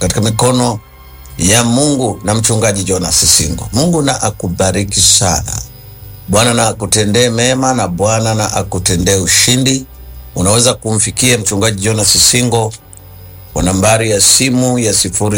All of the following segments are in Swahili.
katika mikono ya Mungu na mchungaji Jonas Singo. Mungu na akubariki sana. Bwana na akutendee mema na Bwana na akutendee ushindi. Unaweza kumfikia mchungaji Jonas Singo kwa nambari ya simu ya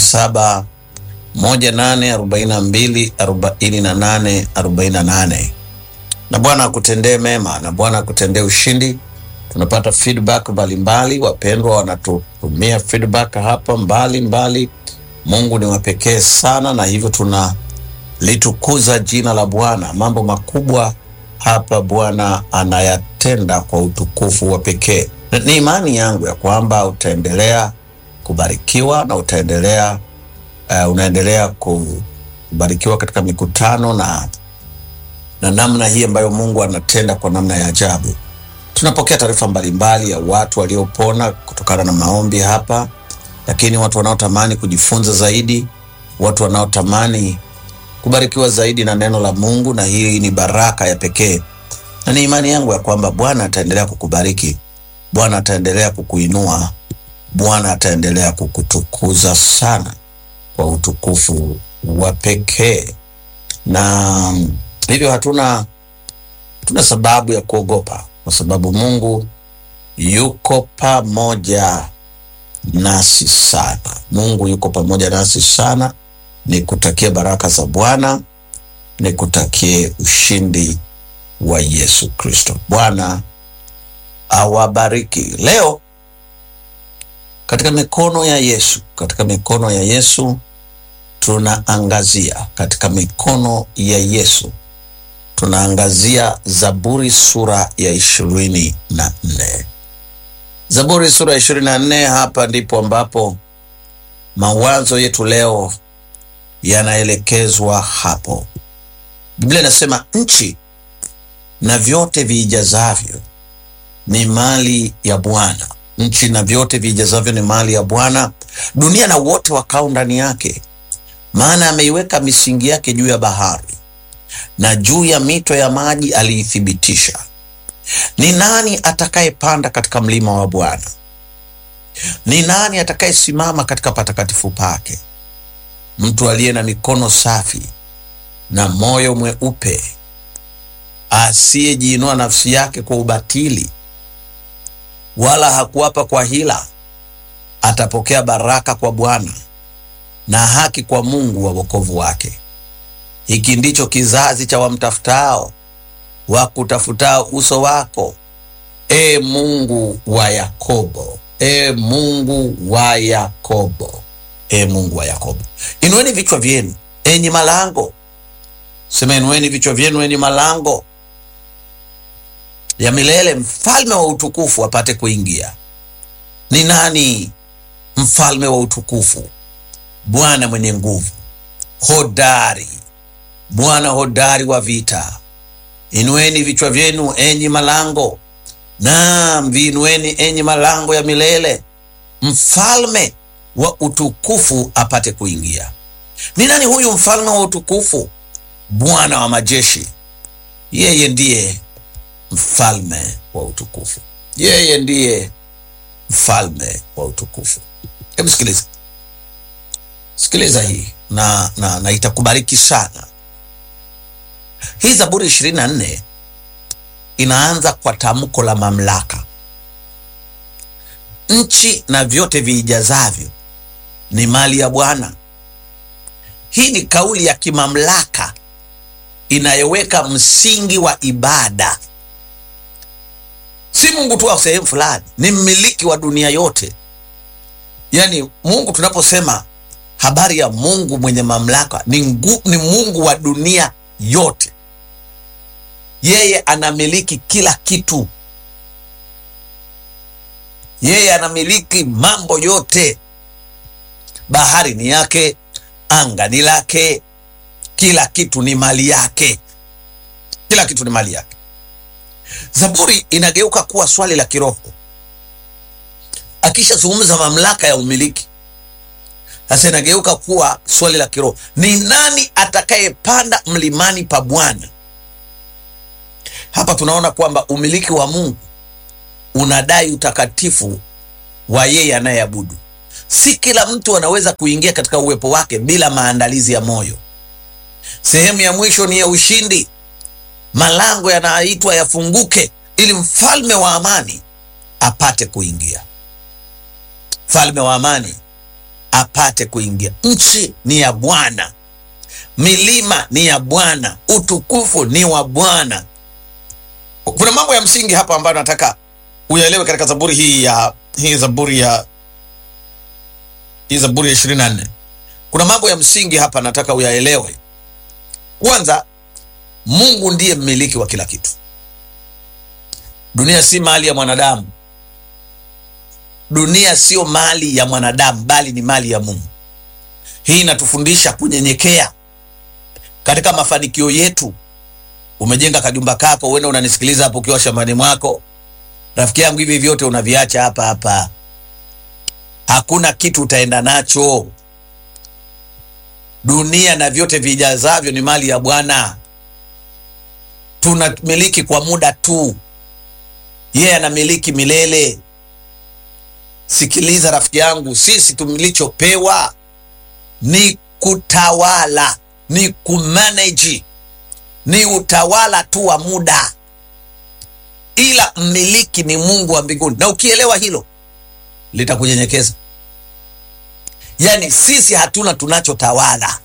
0718424848. Na Bwana akutendee mema na Bwana akutendee ushindi. Tunapata feedback mbalimbali, wapendwa wanatutumia feedback hapa mbalimbali. Mungu ni wa pekee sana, na hivyo tunalitukuza jina la Bwana. Mambo makubwa hapa Bwana anayatenda kwa utukufu wa pekee. Ni imani yangu ya kwamba utaendelea kubarikiwa na unaendelea kubarikiwa katika mikutano na namna hii ambayo Mungu anatenda kwa namna ya ajabu. Tunapokea taarifa mbalimbali ya watu waliopona kutokana na maombi hapa, lakini watu wanaotamani kujifunza zaidi, watu wanaotamani kubarikiwa zaidi na neno la Mungu, na hii ni baraka ya pekee. Na ni imani yangu ya kwamba Bwana ataendelea kukubariki, Bwana ataendelea kukuinua, Bwana ataendelea kukutukuza sana kwa utukufu wa pekee. Na hivyo hatuna sababu ya kuogopa, kwa sababu Mungu yuko pamoja nasi sana. Mungu yuko pamoja nasi sana. Nikutakie baraka za Bwana, nikutakie ushindi wa Yesu Kristo. Bwana awabariki. Leo katika mikono ya Yesu, katika mikono ya Yesu tunaangazia, katika mikono ya Yesu tunaangazia Zaburi sura ya 24. Zaburi sura ya 24, hapa ndipo ambapo mawazo yetu leo yanaelekezwa hapo. Biblia inasema nchi na vyote viijazavyo ni mali ya Bwana. Nchi na vyote viijazavyo ni mali ya Bwana, dunia na wote wakao ndani yake. Maana ameiweka misingi yake juu ya bahari, na juu ya mito ya maji aliithibitisha. Ni nani atakayepanda katika mlima wa Bwana? Ni nani atakayesimama katika patakatifu pake? Mtu aliye na mikono safi na moyo mweupe, asiyejiinua nafsi yake kwa ubatili, wala hakuapa kwa hila. Atapokea baraka kwa Bwana na haki kwa Mungu wa wokovu wake. Hiki ndicho kizazi cha wamtafutao, wakutafutao uso wako, e Mungu wa Yakobo. E Mungu wa Yakobo. E Mungu wa Yakobo. Inueni vichwa vyenu enyi malango. Sema, inueni vichwa vyenu enyi malango ya milele, mfalme wa utukufu apate kuingia. Ni nani mfalme wa utukufu? Bwana mwenye nguvu, hodari, Bwana hodari wa vita. Inueni vichwa vyenu enyi malango, naam, viinueni enyi malango ya milele, mfalme wa utukufu apate kuingia. Ni nani huyu mfalme wa utukufu? Bwana wa majeshi. Yeye ndiye mfalme wa utukufu. Yeye ndiye mfalme wa utukufu. Hebu sikiliza hii na itakubariki sana. Hii Zaburi 24 inaanza kwa tamko la mamlaka. Nchi na vyote viijazavyo ni mali ya Bwana. Hii ni kauli ya kimamlaka inayoweka msingi wa ibada. Si Mungu tu wa sehemu fulani, ni mmiliki wa dunia yote. Yaani Mungu, tunaposema habari ya Mungu mwenye mamlaka, ni Mungu wa dunia yote. Yeye anamiliki kila kitu. Yeye anamiliki mambo yote. Bahari ni yake, anga ni lake, kila kitu ni mali yake. Kila kitu ni mali yake. Zaburi inageuka kuwa swali la kiroho. Akishazungumza mamlaka ya umiliki, sasa inageuka kuwa swali la kiroho. Ni nani atakayepanda mlimani pa Bwana? Hapa tunaona kwamba umiliki wa Mungu unadai utakatifu wa yeye anayeabudu. Si kila mtu anaweza kuingia katika uwepo wake bila maandalizi ya moyo. Sehemu ya mwisho ni ya ushindi. Malango yanaitwa yafunguke ili mfalme wa amani apate kuingia. Mfalme wa amani apate kuingia. Nchi ni ya Bwana, milima ni ya Bwana, utukufu ni wa Bwana. Kuna mambo ya msingi hapa ambayo nataka uyaelewe katika Zaburi hii Zaburi ya 24. Kuna mambo ya msingi hapa nataka uyaelewe. Kwanza, Mungu ndiye mmiliki wa kila kitu. Dunia si mali ya mwanadamu. Dunia sio mali ya mwanadamu, bali ni mali ya Mungu. Hii inatufundisha kunyenyekea katika mafanikio yetu. Umejenga kajumba kako, wewe unanisikiliza hapo ukiwa shambani mwako. Rafiki yangu, hivi vyote unaviacha hapa hapa. Hakuna kitu utaenda nacho. Dunia na vyote vijazavyo ni mali ya Bwana. Tunamiliki kwa muda tu, yeye anamiliki milele. Sikiliza rafiki yangu, sisi tumilichopewa ni kutawala, ni kumanage, ni utawala tu wa muda, ila mmiliki ni Mungu wa mbinguni. Na ukielewa hilo litakunyenyekeza. Yani sisi hatuna tunachotawala.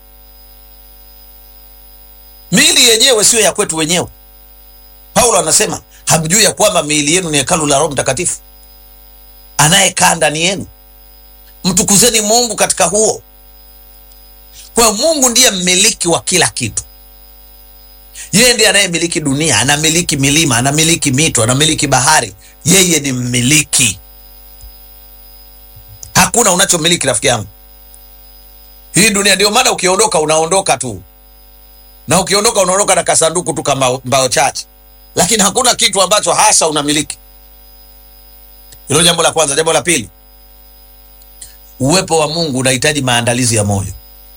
Miili yenyewe sio ya kwetu wenyewe. Paulo anasema, hamjui ya kwamba miili yenu ni hekalu la Roho Mtakatifu anayekaa ndani yenu? Mtukuzeni Mungu katika huo. Kwa Mungu ndiye mmiliki wa kila kitu. Yeye ndiye anayemiliki dunia, anamiliki milima, anamiliki mito, anamiliki bahari. Yeye ni mmiliki. Hakuna unachomiliki rafiki yangu. Hii dunia ndio maana ukiondoka unaondoka tu. Na ukiondoka unaondoka na kasanduku tu kama mbao chache. Lakini hakuna kitu ambacho hasa unamiliki. Hilo jambo la kwanza. Jambo la pili, uwepo wa Mungu unahitaji maandalizi ya moyo.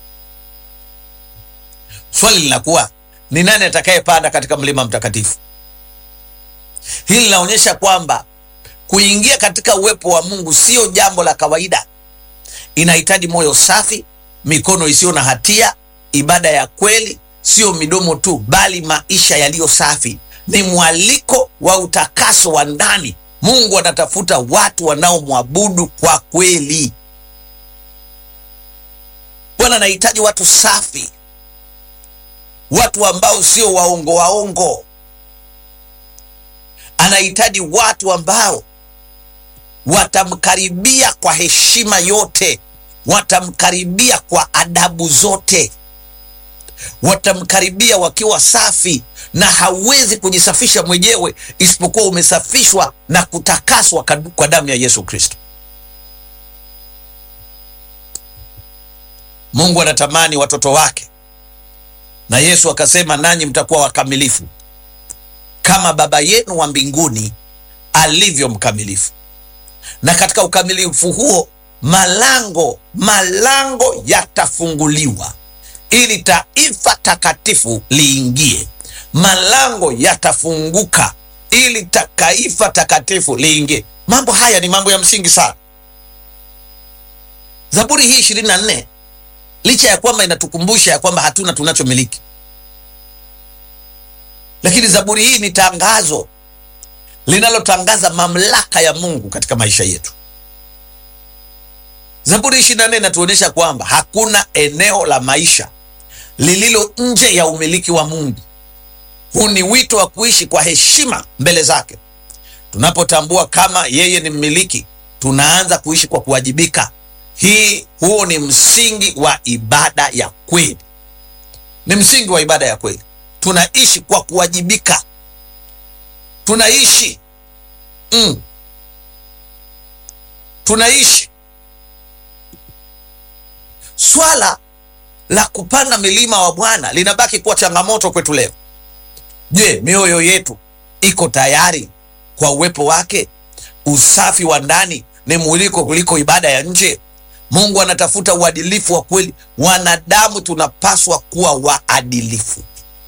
Swali linakuwa, ni nani atakayepanda katika mlima mtakatifu? Hili linaonyesha kwamba kuingia katika uwepo wa Mungu sio jambo la kawaida. Inahitaji moyo safi, mikono isiyo na hatia, ibada ya kweli, sio midomo tu, bali maisha yaliyo safi. Ni mwaliko wa utakaso wa ndani. Mungu anatafuta watu wanaomwabudu kwa kweli. Bwana anahitaji watu safi, watu ambao sio waongo. Anahitaji watu ambao watamkaribia kwa heshima yote, watamkaribia kwa adabu zote, watamkaribia wakiwa safi. Na hauwezi kujisafisha mwenyewe isipokuwa umesafishwa na kutakaswa kwa damu ya Yesu Kristo. Mungu anatamani watoto wake, na Yesu akasema, nanyi mtakuwa wakamilifu kama Baba yenu wa mbinguni alivyo mkamilifu. Na katika ukamilifu huo malango yatafunguliwa ili taifa takatifu liingie. Malango yatafunguka ili taifa takatifu liingie. Mambo haya ni mambo ya msingi sana. Zaburi hii 24, licha ya kwamba inatukumbusha ya kwamba hatuna tunachomiliki, lakini Zaburi hii ni tangazo linalotangaza mamlaka ya Mungu katika maisha yetu. Zaburi 24 inatuonyesha kwamba hakuna eneo la maisha lililo nje ya umiliki wa Mungu. Huu ni wito wa kuishi kwa heshima mbele zake. Tunapotambua kama yeye ni mmiliki, tunaanza kuishi kwa kuwajibika. Huo ni msingi wa ibada ya kweli. Ni msingi wa ibada ya kweli. Tunaishi kwa kuwajibika. Tunaishi swala la kupanda milima wa Bwana linabaki kuwa changamoto kwetu leo. Je, mioyo yetu iko tayari kwa uwepo wake? Usafi wa ndani ni mwiliko kuliko ibada ya nje. Mungu anatafuta uadilifu wa kweli. Wanadamu tunapaswa kuwa waadilifu.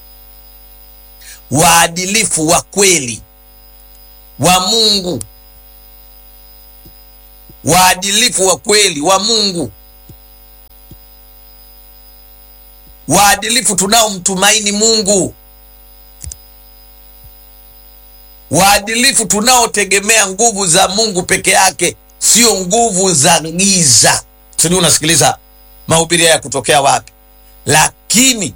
Waadilifu wa kweli wa Mungu. waadilifu wa kweli wa Mungu, waadilifu tunaomtumaini Mungu, waadilifu tunaotegemea nguvu za Mungu peke yake, sio nguvu za giza. Sio, unasikiliza mahubiri haya kutokea wapi? Lakini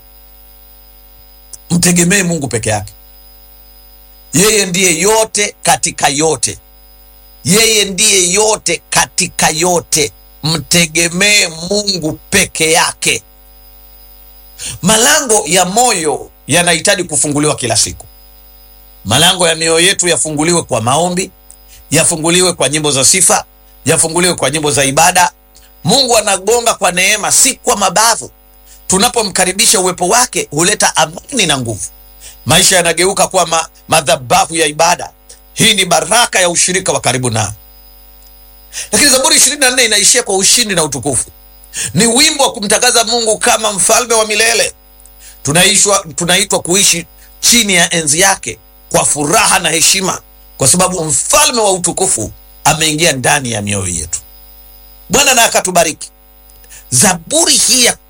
mtegemee Mungu peke yake. Yeye ndiye yote katika yote. Yeye ndiye yote katika yote. Mtegemee Mungu peke yake. Malango ya moyo yanahitaji kufunguliwa kila siku. Malango ya mioyo yetu yafunguliwe kwa maombi, yafunguliwe kwa nyimbo za sifa, yafunguliwe kwa nyimbo za ibada. Mungu anagonga kwa neema, si kwa mabavu. Tunapomkaribisha uwepo wake huleta amani na nguvu. Maisha yanageuka kuwa madhabahu ya ibada. Hii ni baraka ya ushirika wa karibu nao. Lakini Zaburi 24 inaishia kwa ushindi na utukufu. Ni wimbo wa kumtangaza Mungu kama mfalme wa milele. Tunaitwa kuishi chini ya enzi yake kwa furaha na heshima, kwa sababu mfalme wa utukufu ameingia ndani ya mioyo yetu. Bwana na akatubariki. Zaburi hii ya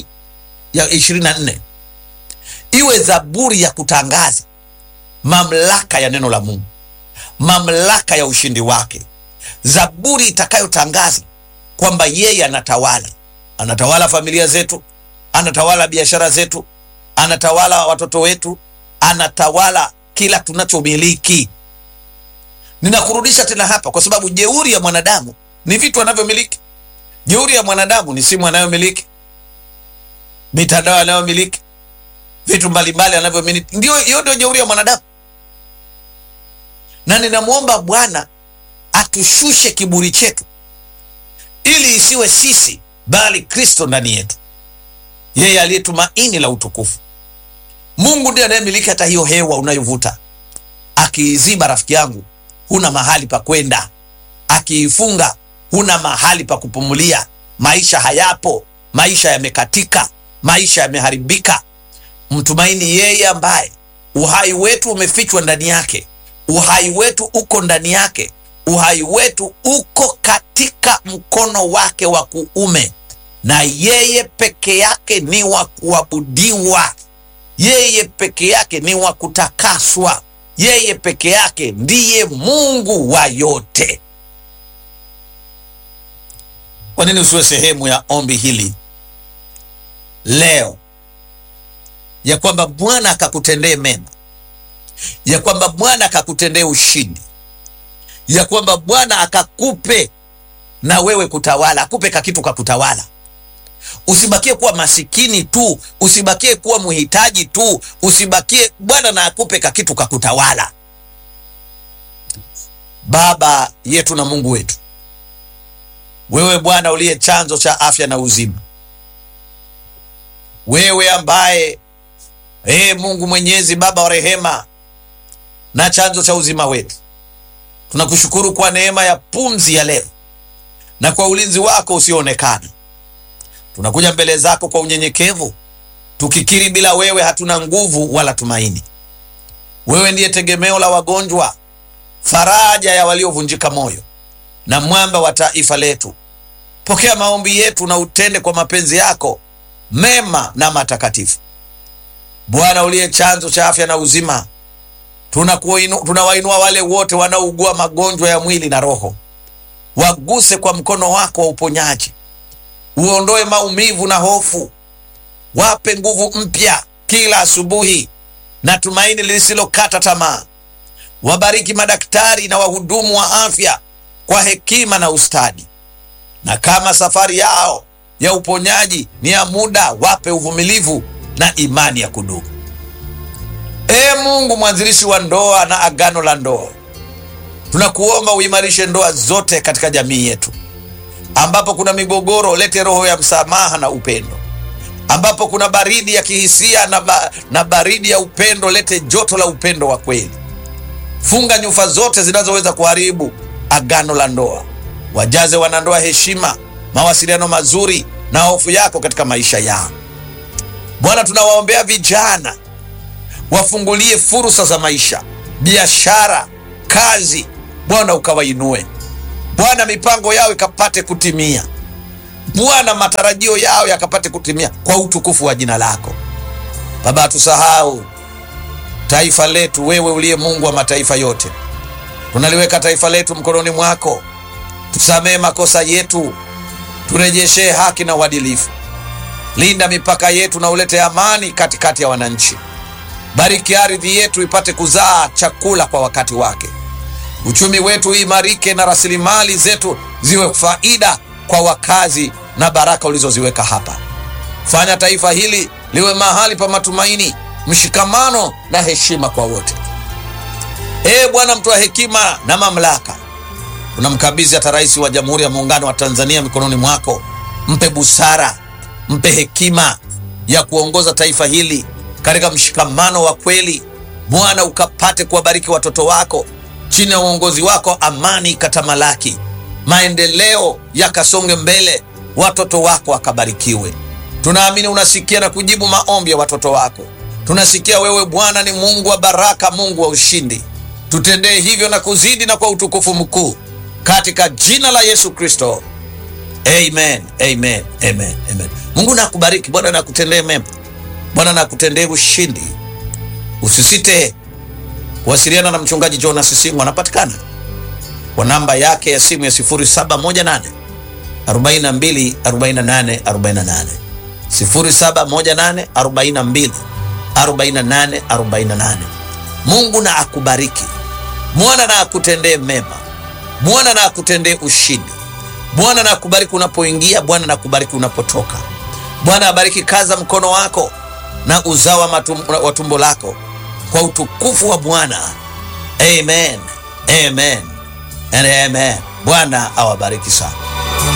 24 iwe zaburi ya kutangaza mamlaka ya neno la Mungu, mamlaka ya ushindi wake. Zaburi itakayotangaza kwamba yeye anatawala. Anatawala familia zetu, anatawala biashara zetu, anatawala watoto wetu, anatawala kila tunachomiliki. Ninakurudisha tena hapa kwa sababu jeuri ya mwanadamu ni vitu anavyomiliki. Jeuri ya mwanadamu ni simu anayomiliki, mitandao anayomiliki, vitu mbalimbali anavyomiliki. Hiyo ndio jeuri ya mwanadamu. Na ninamuomba Bwana atushushe kiburi chetu, ili isiwe sisi bali Kristo ndani yetu, yeye aliyetumaini la utukufu. Mungu ndiye anayemiliki hata hiyo hewa unayovuta. Akiiziba, rafiki yangu, huna mahali pa kwenda. Akiifunga, huna mahali pa kupumulia. Maisha hayapo, maisha yamekatika, maisha yameharibika. Mtumaini yeye ambaye uhai wetu umefichwa ndani yake. Uhai wetu uko ndani yake. Uhai wetu uko katika mkono wake wa kuume, na yeye peke yake ni wa kuabudiwa. Yeye peke yake ni wa kutakaswa. Yeye peke yake ndiye Mungu wa yote. Kwa nini usiwe sehemu ya ombi hili leo, ya kwamba Bwana akakutendee mema, ya kwamba Bwana akakutendee ushindi, ya kwamba Bwana akakupe na wewe kutawala, akupe kakitu kakutawala. Usibakie kuwa masikini tu, usibakie kuwa muhitaji tu, usibakie. Bwana na akupe kakitu kakutawala. Baba yetu na Mungu wetu, wewe Bwana uliye chanzo cha afya na uzima, wewe ambaye Mungu Mwenyezi, Baba wa rehema na chanzo cha uzima wetu, tunakushukuru kwa neema ya pumzi ya leo na kwa ulinzi wako usioonekana. Tunakuja mbele zako kwa unyenyekevu, tukikiri bila wewe hatuna nguvu wala tumaini. Wewe ndiye tegemeo la wagonjwa, faraja ya waliovunjika moyo, na mwamba wa taifa letu. Pokea maombi yetu na utende kwa mapenzi yako mema na matakatifu. Bwana uliye chanzo cha afya na uzima, tunawainua wale wote wanaougua magonjwa ya mwili na roho. Waguse kwa mkono wako wa uponyaji. Uondoe maumivu na hofu. Wape nguvu mpya kila asubuhi na tumaini lisilokata tamaa. Wabariki madaktari na wahudumu wa afya kwa hekima na ustadi. Na kama safari yao ya uponyaji ni ya muda, wape uvumilivu na imani ya kudumu. Mungu mwanzilishi wa ndoa na agano la ndoa, tunakuomba uimarishe ndoa zote katika jamii yetu. Ambapo kuna migogoro, lete roho ya msamaha na upendo. Ambapo kuna baridi ya kihisia na baridi ya upendo, lete joto la upendo wa kweli. Funga nyufa zote zinazoweza kuharibu agano la ndoa. Wajaze wanandoa heshima, mawasiliano mazuri na hofu yako katika maisha yao. Bwana, tunawaombea vijana, wafungulie fursa za maisha, biashara, kazi. Bwana ukawainue. Bwana mipango yao ikapate kutimia. Bwana matarajio yao yakapate kutimia kwa utukufu wa jina lako. Baba, hatusahau taifa letu. Wewe uliye Mungu wa mataifa yote, tunaliweka taifa letu mkononi mwako. Tusamehe makosa yetu, turejeshe haki na uadilifu. Linda mipaka yetu na ulete amani katikati ya wananchi. Bariki ardhi yetu ipate kuzaa chakula kwa wakati wake. Uchumi wetu imarike na rasilimali zetu ziwe faida kwa wakazi na baraka ulizoziweka hapa. Fanya taifa hili liwe mahali pa matumaini, mshikamano na heshima kwa wote. Bwana, mtoa hekima na mamlaka, tunamkabidhi hata Rais wa Jamhuri ya Muungano wa Tanzania mikononi mwako. Mpe busara, mpe hekima ya kuongoza taifa hili katika mshikamano wa kweli. Bwana, ukapate kuwabariki watoto wako. Chini ya uongozi wako amani ikatamalaki, maendeleo yakasonge mbele, watoto wako wakabarikiwe. Tunaamini unasikia na kujibu maombi ya watoto wako. Tunasikia wewe Bwana ni Mungu wa baraka, Mungu wa ushindi. Tutendee hivyo na kuzidi na kwa utukufu mkuu, katika jina la Yesu Kristo. Amen, amen, amen, amen. Mungu na kubariki. Bwana na kutendee mema. Bwana na kutendee ushindi. Usisite kuwasiliana na mchungaji Jonas Singo. Anapatikana kwa namba yake ya simu ya 0718 42 48 48, 0718 42 48 48. Mungu na akubariki. Bwana na akutendee mema. Bwana na akutendee ushindi. Bwana na akubariki unapoingia. Bwana na akubariki unapotoka. Bwana abariki kazi za mkono wako na uzao wa tumbo lako kwa utukufu wa Bwana. Amen, amen and amen. Bwana awabariki sana.